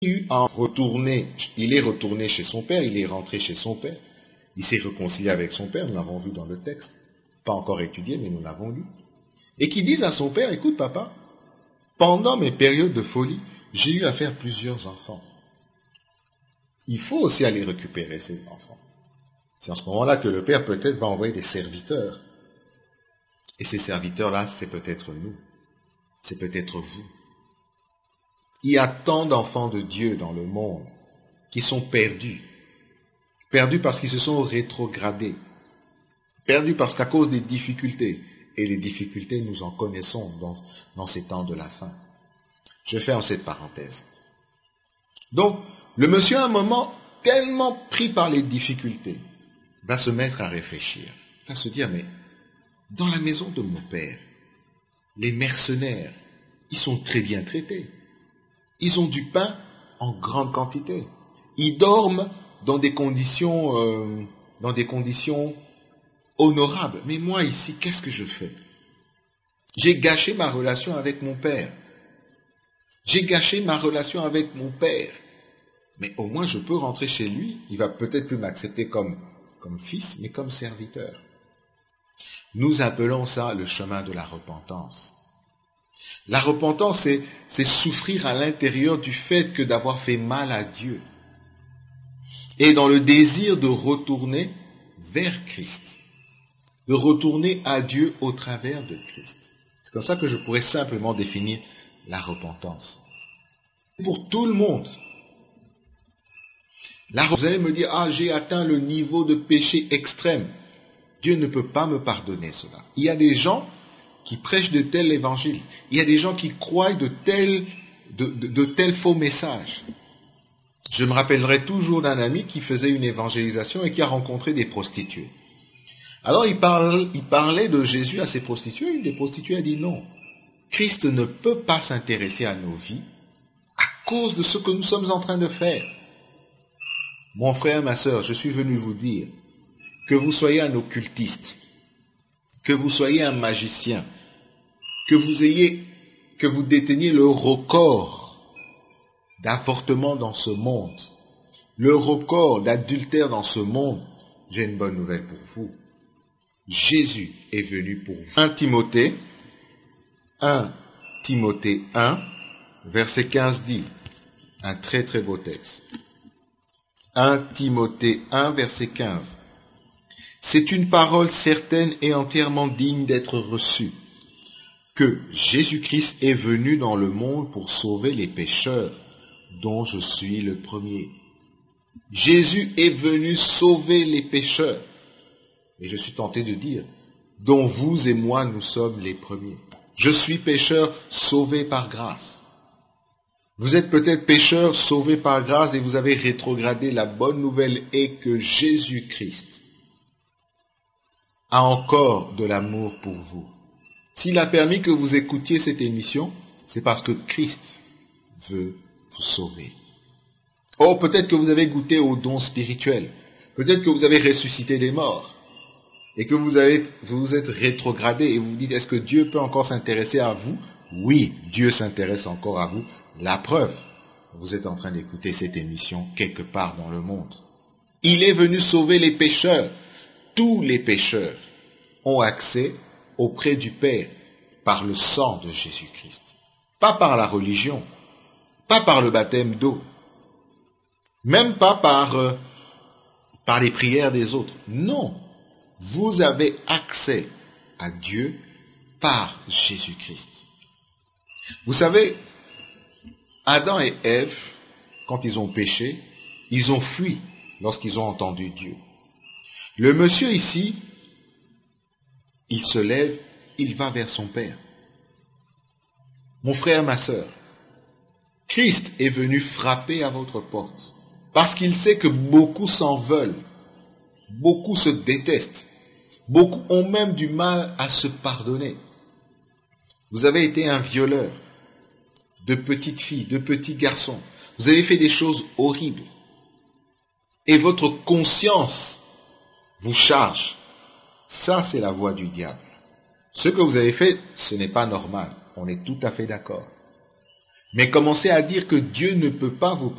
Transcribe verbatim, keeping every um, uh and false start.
eu à retourner, il est retourné chez son père, il est rentré chez son père, il s'est réconcilié avec son père, nous l'avons vu dans le texte, pas encore étudié, mais nous l'avons lu, et qui disent à son père, écoute papa, pendant mes périodes de folie, j'ai eu à faire plusieurs enfants. Il faut aussi aller récupérer ces enfants. C'est en ce moment-là que le père peut-être va envoyer des serviteurs. Et ces serviteurs-là, c'est peut-être nous. C'est peut-être vous. Il y a tant d'enfants de Dieu dans le monde qui sont perdus. Perdus parce qu'ils se sont rétrogradés. Perdus parce qu'à cause des difficultés. Et les difficultés, nous en connaissons dans, dans ces temps de la fin. Je ferme cette parenthèse. Donc, le monsieur, à un moment, tellement pris par les difficultés, va se mettre à réfléchir. Va se dire, mais dans la maison de mon père, les mercenaires, ils sont très bien traités. Ils ont du pain en grande quantité. Ils dorment dans des conditions, euh, dans des conditions honorables. Mais moi, ici, qu'est-ce que je fais? J'ai gâché ma relation avec mon père. J'ai gâché ma relation avec mon père. Mais au moins, je peux rentrer chez lui. Il va peut-être plus m'accepter comme, comme fils, mais comme serviteur. Nous appelons ça le chemin de la repentance. La repentance, c'est, c'est souffrir à l'intérieur du fait que d'avoir fait mal à Dieu. Et dans le désir de retourner vers Christ. De retourner à Dieu au travers de Christ. C'est comme ça que je pourrais simplement définir la repentance. Pour tout le monde. Là, vous allez me dire, ah, j'ai atteint le niveau de péché extrême. Dieu ne peut pas me pardonner cela. Il y a des gens qui prêchent de tels évangiles. Il y a des gens qui croient de tels, de, de, de tels faux messages. Je me rappellerai toujours d'un ami qui faisait une évangélisation et qui a rencontré des prostituées. Alors il, parle, il parlait de Jésus à ces prostituées. Une des prostituées a dit non. Christ ne peut pas s'intéresser à nos vies à cause de ce que nous sommes en train de faire. Mon frère, ma sœur, je suis venu vous dire que vous soyez un occultiste, que vous soyez un magicien, que vous ayez, que vous déteniez le record d'avortement dans ce monde, le record d'adultère dans ce monde, j'ai une bonne nouvelle pour vous. Jésus est venu pour vous. un Timothée, un Timothée un, verset quinze dit, un très très beau texte. un Timothée un, verset quinze. C'est une parole certaine et entièrement digne d'être reçue, que Jésus-Christ est venu dans le monde pour sauver les pécheurs, dont je suis le premier. Jésus est venu sauver les pécheurs. Et je suis tenté de dire, dont vous et moi nous sommes les premiers. Je suis pécheur sauvé par grâce. Vous êtes peut-être pécheur sauvé par grâce et vous avez rétrogradé. La bonne nouvelle est que Jésus-Christ a encore de l'amour pour vous. S'il a permis que vous écoutiez cette émission, c'est parce que Christ veut vous sauver. Oh, peut-être que vous avez goûté aux dons spirituels. Peut-être que vous avez ressuscité des morts. Et que vous avez, vous vous êtes rétrogradé et vous vous dites, est-ce que Dieu peut encore s'intéresser à vous? Oui, Dieu s'intéresse encore à vous. La preuve, vous êtes en train d'écouter cette émission quelque part dans le monde. Il est venu sauver les pécheurs. Tous les pécheurs ont accès auprès du Père par le sang de Jésus-Christ. Pas par la religion, pas par le baptême d'eau, même pas par, euh, par les prières des autres. Non, vous avez accès à Dieu par Jésus-Christ. Vous savez, Adam et Ève, quand ils ont péché, ils ont fui lorsqu'ils ont entendu Dieu. Le monsieur ici, il se lève, il va vers son Père. Mon frère, ma sœur, Christ est venu frapper à votre porte parce qu'il sait que beaucoup s'en veulent, beaucoup se détestent, beaucoup ont même du mal à se pardonner. Vous avez été un violeur de petites filles, de petits garçons. Vous avez fait des choses horribles. Et votre conscience vous charge. Ça, c'est la voie du diable. Ce que vous avez fait, ce n'est pas normal. On est tout à fait d'accord. Mais commencer à dire que Dieu ne peut pas vous